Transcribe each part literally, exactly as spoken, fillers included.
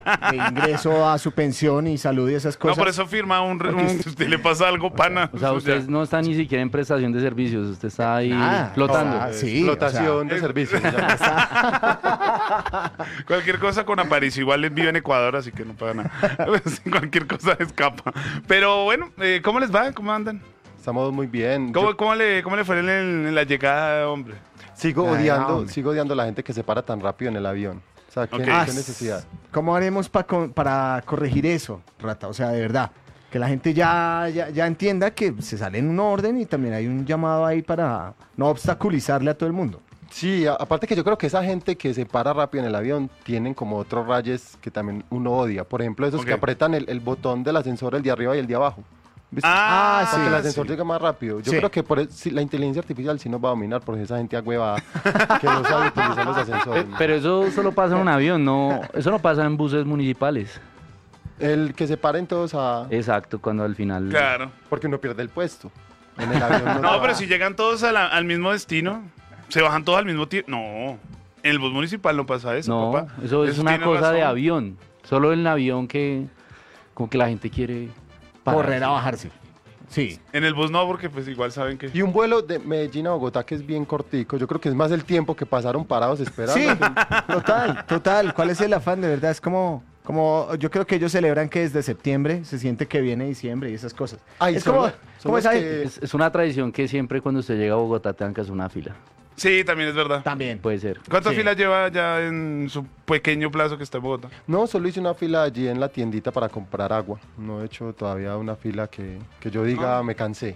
de ingreso a su pensión y salud y esas cosas. No, por eso firma un... un si usted le pasa algo, pana. O sea, usted no está ni siquiera en prestación de servicios, usted está ahí Nada, flotando. o sea, sí, Explotación o sea, de servicios. Cualquier cosa con Aparicio, igual él vive en Ecuador, así que no paga nada. Cualquier cosa escapa. Pero bueno, eh, ¿cómo les va? ¿Cómo andan? Estamos muy bien. ¿Cómo, Yo cómo le, ¿Cómo le fue en, el- en la llegada, hombre? sigo Ay, odiando, hombre. sigo odiando a la gente que se para tan rápido en el avión. O sea, ¿qué, Ok. qué Ah, necesidad? ¿Cómo haremos pa con- para corregir eso, Rata? O sea, de verdad, que la gente ya, ya, ya entienda que se sale en un orden y también hay un llamado ahí para no obstaculizarle a todo el mundo. Sí, a- aparte que yo creo que esa gente que se para rápido en el avión tienen como otros rayes que también uno odia. Por ejemplo, esos que Ok. apretan el, el botón del ascensor, el de arriba y el de abajo. ¿Viste? Ah, Para que el sí, ascensor llegue más rápido. Yo Sí. creo que por el- sí, la inteligencia artificial sí nos va a dominar porque esa gente agüeva que no sabe utilizar los ascensores. Pe- Pero eso solo pasa en un avión, no, eso no pasa en buses municipales. El que se paren todos a... Exacto, cuando al final... Claro. Porque uno pierde el puesto. En el avión no, No, se pero va. si llegan todos a la- al mismo destino, se bajan todos al mismo tiempo. No, en el bus municipal no pasa eso, No, papá. eso es una tiene cosa de razón. avión. Solo en el avión que como que la gente quiere pararse. Correr a bajarse. Sí. En el bus no, porque pues igual saben que... Y un vuelo de Medellín a Bogotá que es bien cortico, yo creo que es más el tiempo que pasaron parados esperando. Sí, que- total, total. ¿Cuál es el afán de verdad? Es como, como, yo creo que ellos celebran que desde septiembre se siente que viene diciembre y esas cosas. Ay, es son como, los- son como los esa que- gente. Es, es una tradición que siempre cuando usted llega a Bogotá tengan que hacer una fila. Sí, también es verdad. También. Puede ser. ¿Cuántas Sí. filas lleva ya en su pequeño plazo que está en Bogotá? No, solo hice una fila allí en la tiendita para comprar agua. No he hecho todavía una fila que, que yo diga me cansé.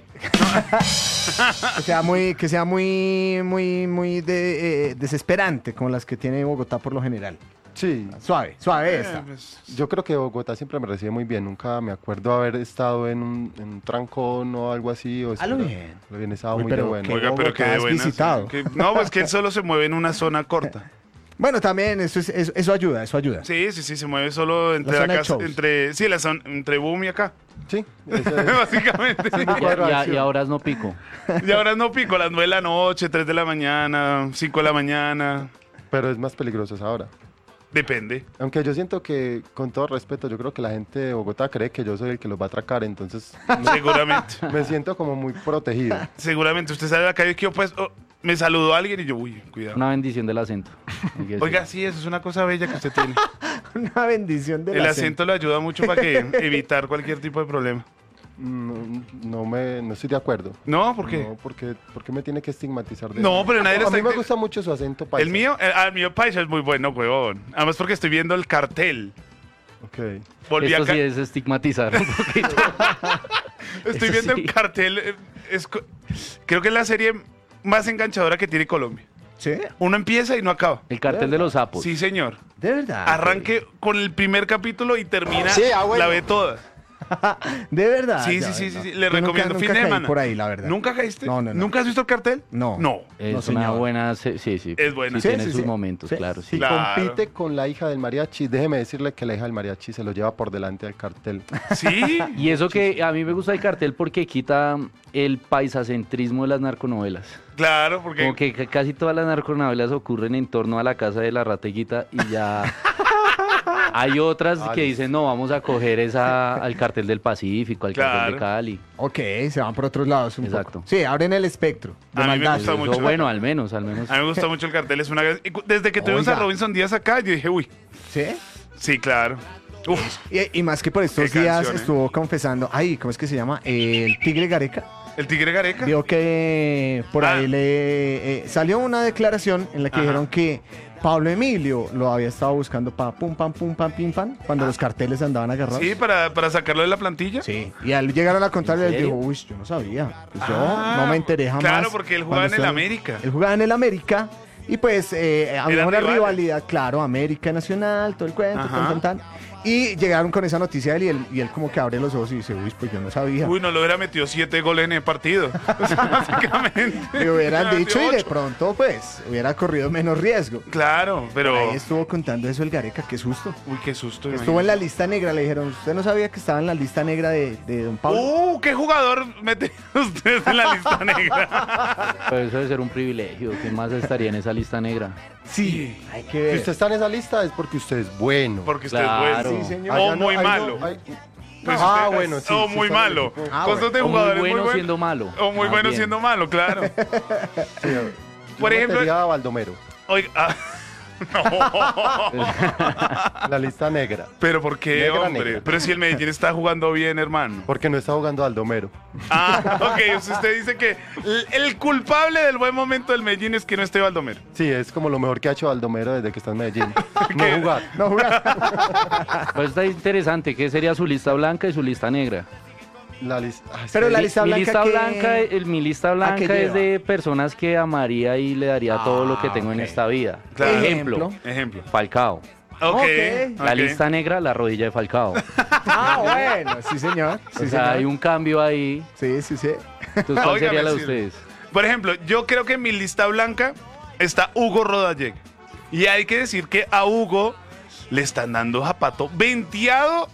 Que sea muy, que sea muy, muy, muy de- eh, desesperante, como las que tiene Bogotá por lo general. Sí, Suave, suave Eh, esta. pues, yo creo que Bogotá siempre me recibe muy bien. Nunca me acuerdo haber estado en un, en un trancón o algo así. O A lo espera- bien. Lo bien, estaba Uy, muy pero de bueno. qué- oiga, pero Bogotá que de has buenas. visitado. que- no, pues que él solo se mueve en una zona corta. Bueno, también eso, es, eso, eso ayuda, eso ayuda. Sí, sí, sí, se mueve solo entre La la, zona de casa, shows. entre, sí, la zona, entre Boom y acá. Sí, ese- Básicamente. mi Y, a- cuadro de y a- acción. y ahora no pico. Y ahora no pico, las nueve de la noche, tres de la mañana, cinco de la mañana. pero es más peligroso ahora. Depende. Aunque yo siento que, con todo respeto, yo creo que la gente de Bogotá cree que yo soy el que los va a atracar, entonces Seguramente. me siento como muy protegido. Seguramente. Usted sale a la calle y que yo, pues, oh, me saludó a alguien y yo, uy, cuidado. Una bendición del acento. hay que decir. Oiga, sí, eso es una cosa bella que usted tiene. Una bendición del El acento. acento le ayuda mucho para que evitar cualquier tipo de problema. No, no me, no estoy de acuerdo. No, ¿por qué? No, porque, porque me tiene que estigmatizar de No, pero nadie le A está... mí me gusta mucho su acento paisa. El mío, el, ah, el mío paisa es muy bueno, huevón. Además porque estoy viendo el cartel. Ok. Volví Esto a ca- sí es estigmatizar un poquito. Estoy eso viendo sí. el cartel. eh, es co- creo que es la serie más enganchadora que tiene Colombia. ¿Sí? Uno empieza y no acaba. El cartel de los sapos. Sí, señor. De verdad. Arranque con el primer capítulo y termina, Sí, ah, bueno. la ve toda. De verdad. Sí, ya, sí, sí, no. sí, sí. Le Yo nunca- recomiendo nunca fin de caí semana. por ahí, la verdad. ¿Nunca caíste? No, no, no. ¿Nunca has visto el cartel? No. No. Es No, una señor. buena... se- Sí, sí. Es buena. Sí, Sí, tiene sí, sus sí. momentos, Sí. claro. Si Sí. Claro. compite con la hija del mariachi, déjeme decirle que la hija del mariachi se lo lleva por delante al cartel. Sí. Y eso que a mí me gusta el cartel porque quita el paisacentrismo de las narconovelas. Claro, porque... Como que ca- casi todas las narconovelas ocurren en torno a la casa de la rateguita y ya hay otras que Ay. dicen, no, vamos a coger esa al cartel del Pacífico, al cartel de Claro. Cali. Ok, se van por otros lados un Exacto. poco. Sí, abren el espectro de A mí me maldad. gusta Eso, mucho. bueno, al menos, al menos. A mí me gusta mucho el cartel. Es una... y cu- Desde que tuvimos Oiga. a Robinson Díaz acá, yo dije, uy, ¿Sí? sí, claro. Uf, Y, y más que por estos Qué días canción, ¿eh? estuvo confesando, ay, ¿cómo es que se llama? El Tigre Gareca. el Tigre Gareca. Vio que por Ah. ahí le eh, salió una declaración en la que Ajá. dijeron que Pablo Emilio lo había estado buscando para pum, pam, pum, pam, pim, pam, cuando los carteles andaban agarrados. Sí, para, para sacarlo de la plantilla. Sí, y al llegar a la contraria, ¿En él serio? dijo, uy, yo no sabía. Pues Ah, yo no me enteré jamás. claro, porque él jugaba en cuando el estuve- América. Él jugaba en el América. Y pues eh, había Eran una rivales. rivalidad, claro, América Nacional, todo el cuento, Ajá. tan, tan, tan. Y llegaron con esa noticia de él y, él y él como que abre los ojos y dice, uy, pues yo no sabía. Uy, no lo hubiera metido siete goles en el partido. O sea, básicamente. Le hubieran Hubiera dicho metido y de ocho. pronto pues hubiera corrido menos riesgo. Claro, pero... Ahí estuvo contando eso el Gareca, qué susto. Uy, qué susto. Estuvo en la lista negra, le dijeron, ¿usted no sabía que estaba en la lista negra de, de Don Pablo? ¡Uh! ¿Qué jugador mete ustedes en la lista negra? Pero eso debe ser un privilegio. ¿Quién más estaría en esa lista negra. Sí, hay que Si ver. usted está en esa lista es porque usted es bueno. Porque usted Claro. es bueno. Sí, señor. O Allá no- muy ahí no- malo. ahí- Pues ah, usted- bueno, sí. O sí muy está en el malo. equipo. Ah, Cosas de O muy jugadores bueno muy buenos. siendo malo. O muy Más bueno bien. siendo malo, claro. Sí, yo Por ejemplo- metería a Baldomero, Oiga, ah, no. la lista negra. Pero ¿por qué, Negra, hombre? negra. Pero si el Medellín está jugando bien, hermano. Porque no está jugando Baldomero. Ah, ok. Usted dice que el, el culpable del buen momento del Medellín es que no esté Baldomero. Sí, es como lo mejor que ha hecho Baldomero desde que está en Medellín. No ¿Qué? jugar. No jugar. Pues está interesante, ¿qué sería su lista blanca y su lista negra? La lista. ah, es Pero que- la Mi- lista mi blanca lista que- blanca, el, mi lista blanca qué es lleva? de personas que amaría y le daría todo lo que tengo en ok. esta vida. Claro. Ejemplo, Ejemplo. Ejemplo. Falcao. Ok. Ok. La ok. lista negra, la rodilla de Falcao. Ah, bueno, sí, señor. Sí, O sea, señor. hay un cambio ahí. Sí, sí, sí. Entonces, ¿cuál Óigame, sería la de sí. ustedes? Por ejemplo, yo creo que en mi lista blanca está Hugo Rodallega. Y hay que decir que a Hugo le están dando zapato venteado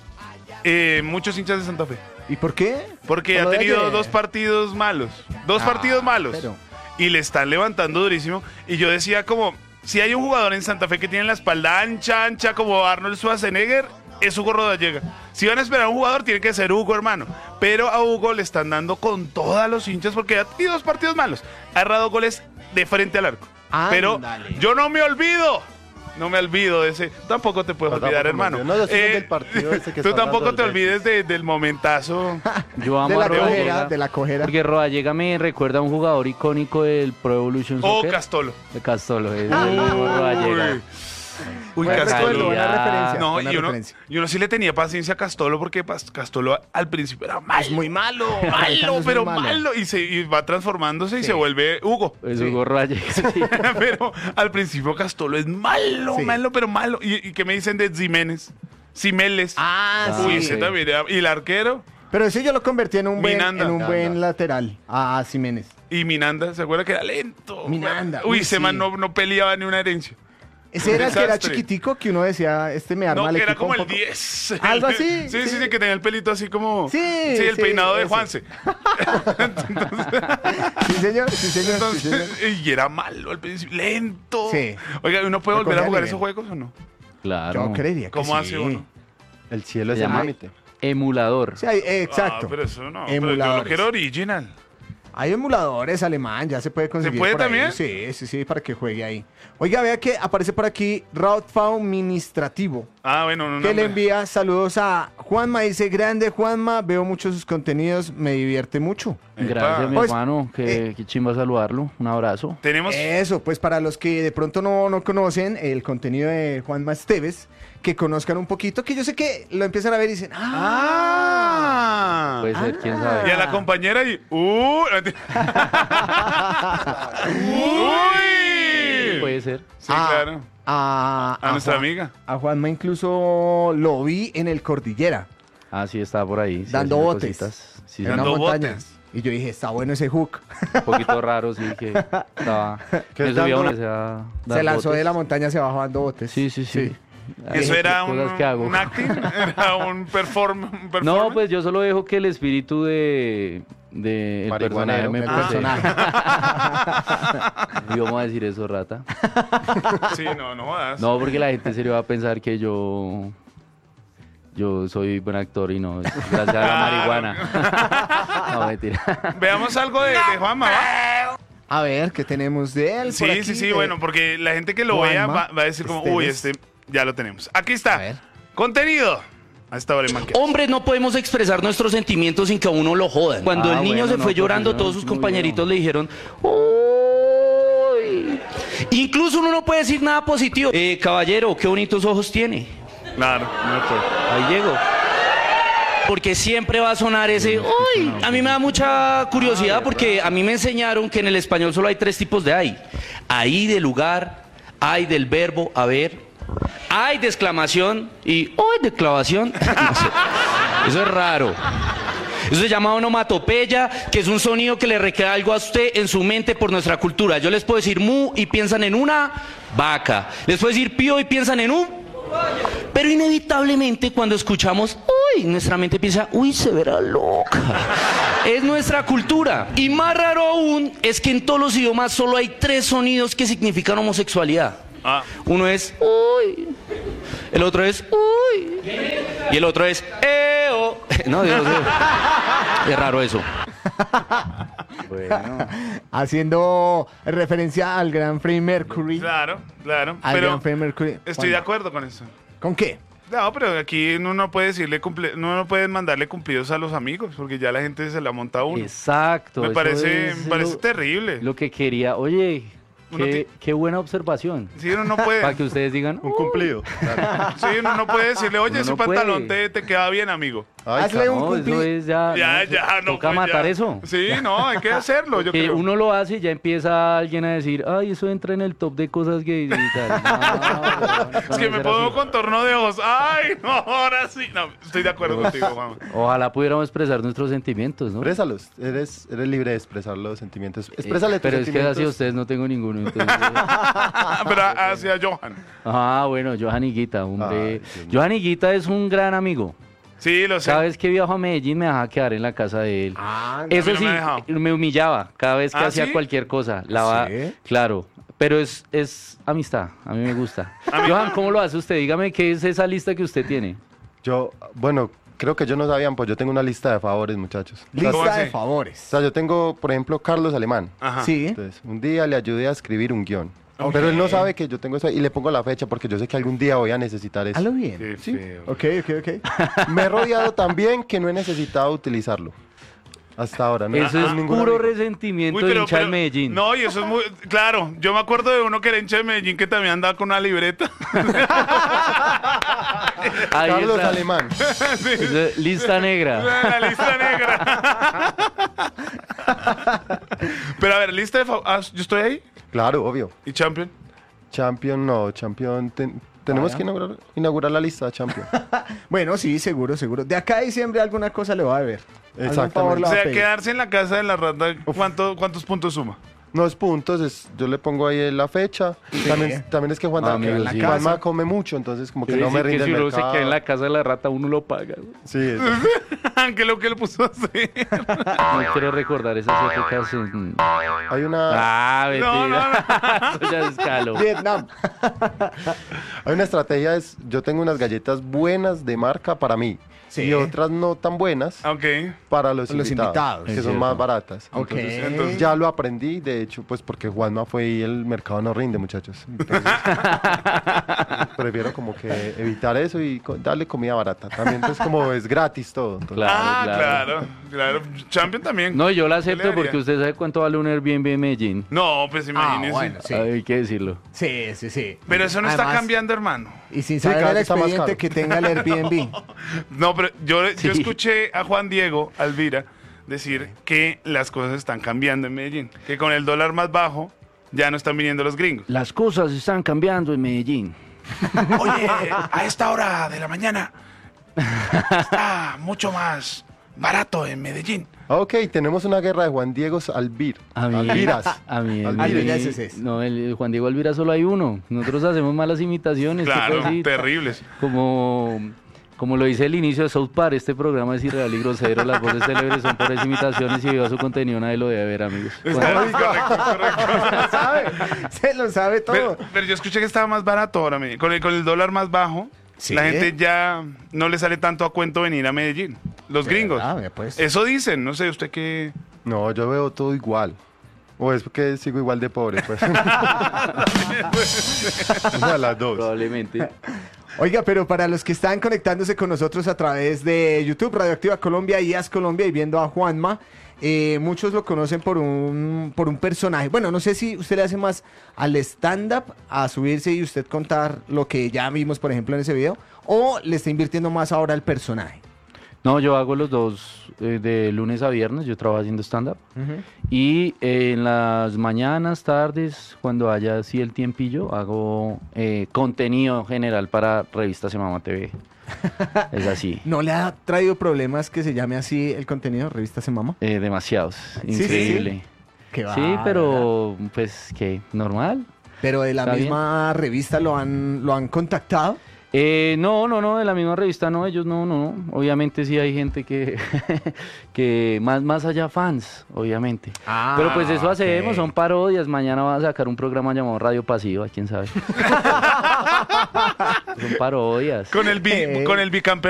eh, muchos hinchas de Santa Fe. ¿Y por qué? Porque Por ha lo de tenido ayer. dos partidos malos. Dos Ah, partidos malos. pero- Y le están levantando durísimo. Y yo decía como, si hay un jugador en Santa Fe que tiene la espalda ancha, ancha como Arnold Schwarzenegger, es Hugo Rodallega. Si van a esperar a un jugador, tiene que ser Hugo, hermano. Pero a Hugo le están dando con todos los hinchas porque ha tenido dos partidos malos. Ha errado goles de frente al arco. Pero Ándale. yo no me olvido. No me olvido de ese. Tampoco te puedes No, olvidar, tampoco me hermano. olvido. No, yo sí soy del partido ese que Tú está tampoco hablando te del olvides de- del momentazo. Yo amo De a la cojera, Rodallega. de la cojera. Porque Rodallega me recuerda a un jugador icónico del Pro Evolution O Soccer. Castolo. De Castolo. Es Rodallega. Uy. Uy, Buen Castolo. recuerdo, buena calidad. referencia. No, buena y uno, referencia. y uno sí le tenía paciencia a Castolo porque Pas- Castolo al principio era malo. Es muy malo. malo, Alejandro es pero muy malo. Y, se, y va transformándose y Sí. se vuelve Hugo. Es Sí. Hugo Rodallega. Sí. Pero al principio Castolo es malo, Sí. malo, pero malo. ¿Y, y qué me dicen de Jiménez? Cimeles. Ah, Ah, Uy, sí. ese ok. también era- Y el arquero. Pero ese yo lo convertí en un buen, Minanda. en un buen Minanda. lateral. A a Jiménez. Y Minanda, ¿se acuerda que era lento? Minanda, Uy, uy, ese sí. man no, no peleaba ni una herencia. Ese era el que era Desastre. chiquitico que uno decía, este me arma No, el que era equipo como un el poco. diez. Algo así, Sí, sí, sí. sí, que tenía el pelito así como. Sí, el sí, peinado de ese. Juanse. Sí, señor, sí, señor, sí, señor. Entonces, y era malo al principio, lento. Sí. Oiga, ¿uno puede Pero volver a cogía jugar nivel. esos juegos o no? Claro. Yo creería que ¿Cómo sí. hace uno? El cielo es Se el llama- límite. Emulador. Sí, hay- eh, exacto. Ah, pero eso no. Pero yo lo Emuladores. quiero original. Hay emuladores alemán, ya se puede conseguir. puede por ahí. también? Sí, sí, sí, para que juegue ahí. Oiga, vea que aparece por aquí Rautfau Administrativo, Ah, bueno, no, no. que le no. envía saludos a Juanma. Dice, grande Juanma, veo muchos sus contenidos, me divierte mucho. Gracias, mi Pues, hermano. Qué, eh, qué chimba saludarlo. Un abrazo. Tenemos. Eso, pues para los que de pronto no, no conocen el contenido de Juanma Esteves, que conozcan un poquito, que yo sé que lo empiezan a ver y dicen, ah, Ah. Puede ser, quién Ah. sabe. Y a la compañera y. ¡Uh! ¡Uy! Puede ser. Sí, Ah, claro. a, A nuestra Juan- amiga. A Juanma incluso lo vi en el Cordillera, Ah, sí, está por ahí. sí, dando haciendo botes. cositas. Sí, en sí, una Dando montaña. botes. Y yo dije, está bueno ese hook. un poquito raro, sí, que estaba... ¿Qué me es subí a dando- una- se a dar Se lanzó botes. de la montaña hacia abajo dando botes. Sí, sí, sí. ¿Eso Hay era un, cosas que hago. un acting? ¿Era un, perform, un performance? No, pues yo solo dejo que el espíritu de, de el personaje Marihuanero, me El Ah. posea. personaje. Y vamos a decir eso, rata. Sí, no, no jodas. No, porque la gente se le va a pensar que yo yo soy buen actor y no, es gracias a la marihuana. No, mentira. Veamos algo de, de Juanma, ¿va? A ver, ¿qué tenemos de él? por Sí, aquí? sí, sí, De- bueno, porque la gente que lo Juanma vea va, va a decir como, uy, Esteves. este ya lo tenemos. Aquí A está. ver. Contenido. A esta hora en Manquea. Hombres, no podemos expresar nuestros sentimientos sin que a uno lo jodan. Cuando Ah, el niño bueno, se no, fue pues llorando, eso todos es sus muy compañeritos bien. le dijeron, "Uy". Incluso uno no puede decir nada positivo. Eh, caballero, qué bonitos ojos tiene. Claro, no me puedo. Ahí llego. Porque siempre va a sonar ese, uy. A mí me da mucha curiosidad porque a mí me enseñaron que en el español solo hay tres tipos de ay. Ay de lugar, ay del verbo haber, ay de exclamación y uy de clavación. No sé. Eso es raro. Eso se llama onomatopeya, que es un sonido que le requeda algo a usted en su mente por nuestra cultura. Yo les puedo decir mu y piensan en una vaca. Les puedo decir pío y piensan en un... Pero inevitablemente cuando escuchamos uy, nuestra mente piensa, uy, se verá loca. Es nuestra cultura. Y más raro aún es que en todos los idiomas solo hay tres sonidos que significan homosexualidad. Ah. Uno es uy, el otro es uy y el otro es eo. No, Dios mío. Es raro eso. Bueno. Haciendo referencia al gran Freddie Mercury. Claro, claro. Al Pero gran Freddie Mercury. estoy de Juanma. acuerdo con eso. ¿Con qué? No, pero aquí uno no puede decirle cumple- uno no puede mandarle cumplidos a los amigos, porque ya la gente se la monta a uno. Exacto. Me eso parece, es me parece lo- terrible. Lo que quería. Oye, Uno qué, ti- qué buena observación. Sí, uno no puede. Para que ustedes digan, Un "Uh, cumplido. Sí, uno no puede decirle, oye, Uno ese no pantalón puede. te, te queda bien, amigo. Ay, Hazle Carlos. un no, eso cumpli- es ya. Ya, no, eso- ya, no. Toca pues matar ya. eso. Sí, no, hay que hacerlo, yo Que creo. uno lo hace y ya empieza alguien a decir, ay, eso entra en el top de cosas gays y tal. No, no, eso Es que no me ser pongo así. contorno de ojos. Ay, no, ahora sí. No, estoy de acuerdo contigo, Juan. Ojalá pudiéramos expresar nuestros sentimientos, ¿no? Exprésalos. Eres, eres libre de expresar los sentimientos. Exprésale tus Pero es que sentimientos. hacia ustedes no tengo ninguno. Entonces, Pero hacia Johan. ah, bueno, Johan Higuita, hombre. Ay, Dios mío. Johan Higuita es un gran amigo. Sí, lo sé. Cada vez que viajo a Medellín me dejaba quedar en la casa de él. Ah, A Eso mí no sí, me ha dejado. me humillaba cada vez que ¿Ah, hacía sí? cualquier cosa. La va- ¿Sí? Claro, pero es, es amistad, a mí me gusta. A mí- Johan, ¿cómo lo hace usted? Dígame qué es esa lista que usted tiene. Yo, bueno, creo que ellos no sabían, pues yo tengo una lista de favores, muchachos. O sea, ¿Cómo lista de así? favores. o sea, yo tengo, por ejemplo, Carlos Alemán. Ajá. Sí. Entonces, un día le ayudé a escribir un guión. Ok. Pero él no sabe que yo tengo eso y le pongo la fecha porque yo sé que algún día voy a necesitar eso. Hazlo bien. Qué Sí. feo. Ok, ok, ok. Me he rodeado también que no he necesitado utilizarlo. Hasta ahora, ¿no? Eso Con es ningún puro amigo. resentimiento Uy, de pero- hincha de pero- Medellín. No, y eso es muy. Claro, yo me acuerdo de uno que era hincha de Medellín que también andaba con una libreta. Ahí Carlos está. Alemán. Sí. Eso es lista negra. La lista negra. Pero a ver, lista de favores. Ah, yo estoy ahí. Claro, obvio. ¿Y Champion? Champion, no, Champion. ten- tenemos Vaya. que inaugurar, inaugurar la lista de Champion. Bueno, sí, seguro, seguro. De acá a diciembre alguna cosa le va a ver. Algún Exactamente. favor le O va a sea, pedir. quedarse en la casa de la rata, ¿cuánto, ¿cuántos puntos suma? No es puntos, es, yo le pongo ahí la fecha. También, también es que Juan, Ah, amigo, Juanma sí. Juanma come mucho, entonces como que Quiere no me decir rinde que si el uno se mercado. queda en la casa de la rata, uno lo paga. Sí, es- ¿Qué es lo que le puso a hacer? No quiero recordar esas épocas. en- hay una Ah, No, mentira. Eso ya es calo. Vietnam. hay una estrategia, es yo tengo unas galletas buenas de marca para mí Sí. y otras no tan buenas Ok. para los, Los invitados, invitados. que Es son cierto. más baratas. Ok. Entonces, Entonces- ya lo aprendí, de hecho, pues porque Juanma fue y el mercado no rinde, muchachos. Entonces, prefiero como que evitar eso y co- darle comida barata. También pues como es gratis todo. entonces- Claro, ah, claro. claro. claro, Champion también. No, yo la ¿Qué le acepto porque daría? usted sabe cuánto vale un Airbnb en Medellín. No, pues Ah, imagínese. bueno, sí. Hay que decirlo. Sí, sí, sí. Pero eso no está Además, cambiando, hermano. Y sin Sí, saber cada el vez está más expediente caro. que tenga el Airbnb. No, pero yo, yo Sí. escuché a Juan Diego Alvira decir que las cosas están cambiando en Medellín. Que con el dólar más bajo ya no están viniendo los gringos. Las cosas están cambiando en Medellín. Oye, a esta hora de la mañana está mucho más barato en Medellín. Ok, tenemos una guerra de Juan Diego Albir. A mí, Alviras. a mí, Alviras. el- Alviras ese es. no, el, el Juan Diego Alvira solo hay uno. Nosotros hacemos malas imitaciones. ¿qué Claro, puedo decir? terribles. Como, como lo dice el inicio de South Park, este programa es irreal y grosero. Las voces célebres son pobres imitaciones y viva su contenido, nadie lo debe ver, amigos. Está correcto, correcto. Se lo sabe. Se lo sabe todo. Pero, pero yo escuché que estaba más barato ahora. Medellín. Con el, con el dólar más bajo, Sí. la gente ya no le sale tanto a cuento venir a Medellín. Los gringos. Ah, vea, pues. Eso dicen, no sé, usted qué... No, yo veo todo igual. O es porque sigo igual de pobre, pues. Una de las dos. Probablemente. Oiga, pero para los que están conectándose con nosotros a través de YouTube, Radioactiva Colombia y As Colombia y viendo a Juanma, eh, muchos lo conocen por un, por un personaje. Bueno, no sé si usted le hace más al stand-up, a subirse y usted contar lo que ya vimos, por ejemplo, en ese video, o le está invirtiendo más ahora al personaje. No, yo hago los dos eh, de lunes a viernes, yo trabajo haciendo stand-up. Y eh, en las mañanas, tardes, cuando haya así el tiempillo, hago eh, contenido general para Revista Se Mama T V. Es así. ¿No le ha traído problemas que se llame así el contenido, Revista Se Mama? Eh, demasiados. Sí, sí, Increíble. Que va, Sí, ¿verdad? pero pues que normal. Pero de la Está misma revista lo han, lo han contactado. Eh, no, no, no, de la misma revista no, ellos no, no, no. Obviamente sí hay gente que, que más, más allá fans, obviamente. Ah, Pero pues eso hacemos, ok. son parodias. Mañana va a sacar un programa llamado Radio Pasiva, quién sabe. Son parodias. Con el, bi- con el bicampeón